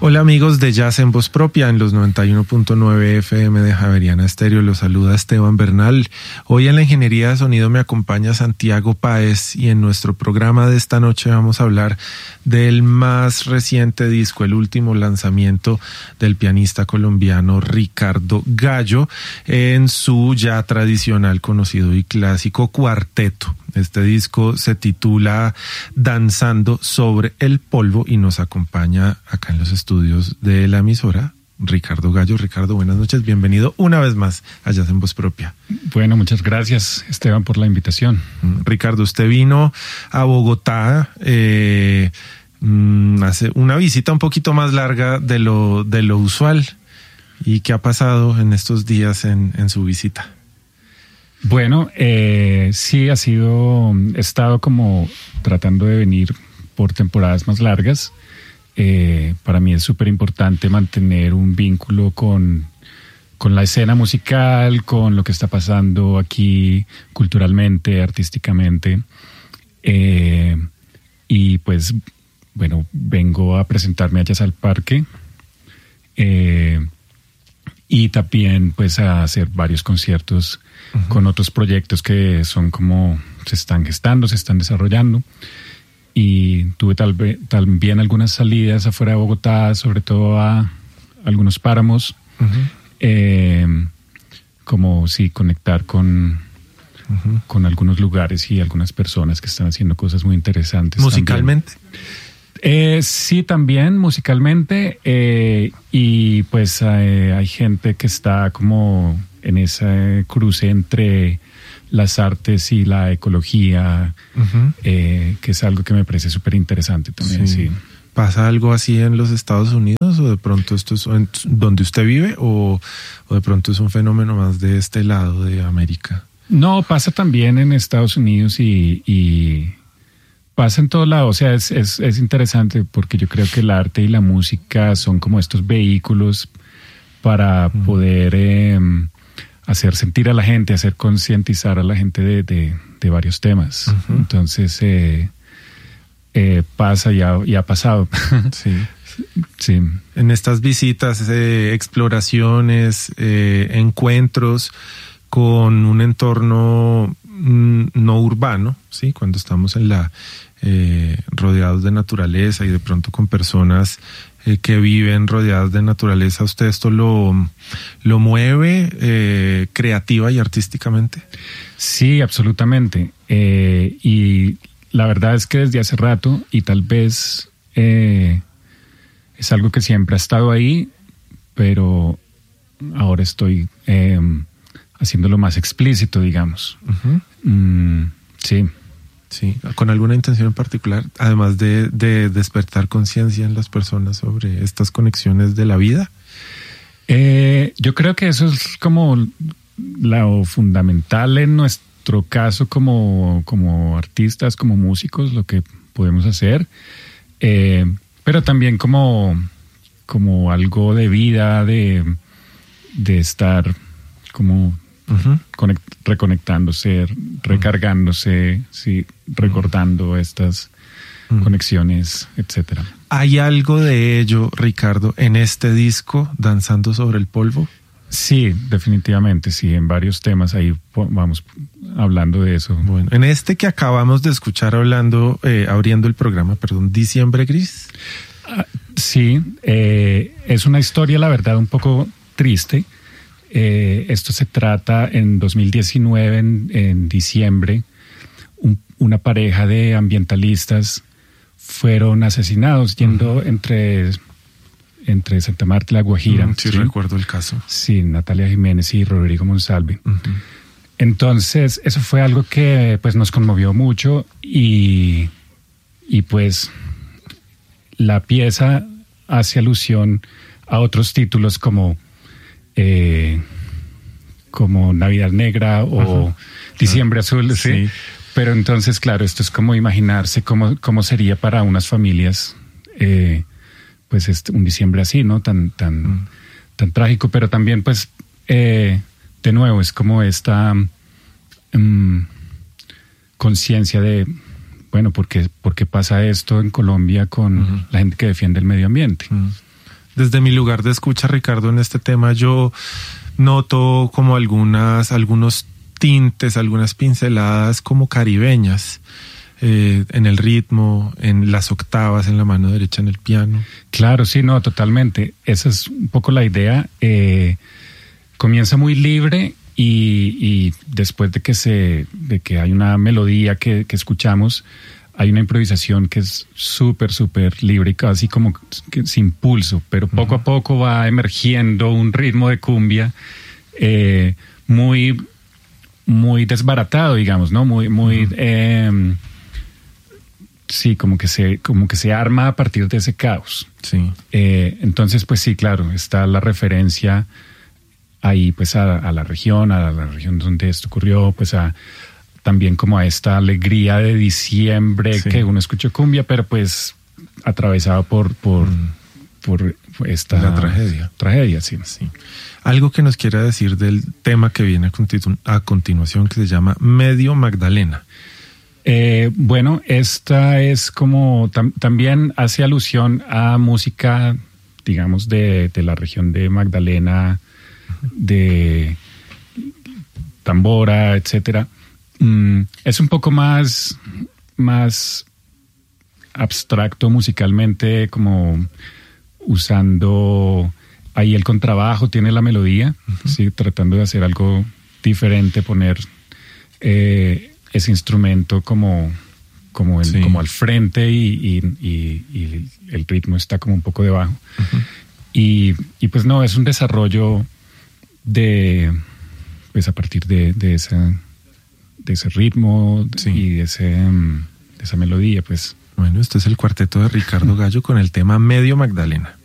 Hola amigos de Jazz en Voz Propia en los 91.9 FM de Javeriana Estéreo. Los saluda Esteban Bernal. Hoy en la Ingeniería de Sonido me acompaña Santiago Páez y en nuestro programa de esta noche vamos a hablar del más reciente disco, el último lanzamiento del pianista colombiano Ricardo Gallo en su ya tradicional, conocido y clásico cuarteto. Este disco se titula Danzando sobre el polvo y nos acompaña acá en los estudios de la emisora Ricardo Gallo. Ricardo, buenas noches, bienvenido una vez más a Jazz en Voz Propia. Bueno, muchas gracias, Esteban, por la invitación. Ricardo, usted vino a Bogotá hace una visita un poquito más larga de lo usual. ¿Y qué ha pasado en estos días en su visita? Bueno, sí he estado como tratando de venir por temporadas más largas. Para mí es súper importante mantener un vínculo con la escena musical, con lo que está pasando aquí culturalmente, artísticamente. Y pues, bueno, vengo a presentarme a Jazz al Parque. Y también pues a hacer varios conciertos con otros proyectos que son como se están gestando, se están desarrollando. Y tuve también algunas salidas afuera de Bogotá, sobre todo a algunos páramos, como sí conectar con algunos lugares y algunas personas que están haciendo cosas muy interesantes. ¿Musicalmente? Sí, también musicalmente, y pues hay gente que está como en ese cruce entre las artes y la ecología, que es algo que me parece súper interesante también. Sí. ¿Pasa algo así en los Estados Unidos o de pronto esto es donde usted vive o de pronto es un fenómeno más de este lado de América? No, pasa también en Estados Unidos y pasa en todo lado. O sea, es interesante porque yo creo que el arte y la música son como estos vehículos para poder hacer sentir a la gente, hacer concientizar a la gente de varios temas. Entonces, pasa y ha pasado. Sí. Sí. En estas visitas, exploraciones, encuentros con un entorno no urbano, ¿sí? Cuando estamos rodeados de naturaleza y de pronto con personas que viven rodeadas de naturaleza, ¿usted esto lo mueve creativa y artísticamente? Sí, absolutamente. Y la verdad es que desde hace rato, y tal vez es algo que siempre ha estado ahí, pero ahora estoy haciéndolo más explícito, digamos. Sí. Sí, ¿con alguna intención en particular, además de despertar conciencia en las personas sobre estas conexiones de la vida? Yo creo que eso es como lo fundamental en nuestro caso como artistas, como músicos, lo que podemos hacer, pero también como algo de vida, de estar como reconectándose, recargándose, sí, recordando estas conexiones, etcétera. ¿Hay algo de ello, Ricardo, en este disco, Danzando sobre el polvo? Sí, definitivamente, sí, en varios temas ahí vamos hablando de eso. Bueno, en este que acabamos de escuchar abriendo el programa, Diciembre Gris. Sí, es una historia, la verdad, un poco triste. Esto se trata en 2019, en diciembre, una pareja de ambientalistas fueron asesinados yendo entre Santa Marta y La Guajira. Sí, recuerdo el caso. Sí, Natalia Jiménez y Rodrigo Monsalve. Entonces, eso fue algo que pues nos conmovió mucho y pues la pieza hace alusión a otros títulos como Navidad Negra o Diciembre Azul, ¿sí? Pero entonces, claro, esto es como imaginarse cómo sería para unas familias pues un diciembre así, ¿no? Tan trágico, pero también pues de nuevo es como esta conciencia de, bueno, ¿por qué pasa esto en Colombia con la gente que defiende el medio ambiente? Desde mi lugar de escucha, Ricardo, en este tema yo noto como algunos tintes, algunas pinceladas como caribeñas en el ritmo, en las octavas, en la mano derecha en el piano. Claro, sí, no, totalmente. Esa es un poco la idea. Comienza muy libre y después de que hay una melodía que escuchamos, hay una improvisación que es súper, súper libre y casi como que sin pulso, pero poco a poco va emergiendo un ritmo de cumbia muy, muy desbaratado, digamos, ¿no? Muy sí, como que se arma a partir de ese caos. Sí. Entonces, pues sí, claro, está la referencia ahí, pues a la región donde esto ocurrió, pues también como a esta alegría de diciembre, sí, que uno escucha cumbia, pero pues atravesado por esta la tragedia. Tragedia, sí. Sí. Algo que nos quiera decir del tema que viene a continuación, que se llama Medio Magdalena. Bueno, esta es como también hace alusión a música, digamos, de la región de Magdalena, de tambora, etcétera. Es un poco más abstracto musicalmente, como usando ahí el contrabajo, tiene la melodía, ¿sí? Tratando de hacer algo diferente, poner ese instrumento como al frente y el ritmo está como un poco debajo. Y pues no, es un desarrollo pues a partir de ese ritmo, sí, y de esa melodía, pues. Bueno, este es el cuarteto de Ricardo Gallo con el tema Medio Magdalena.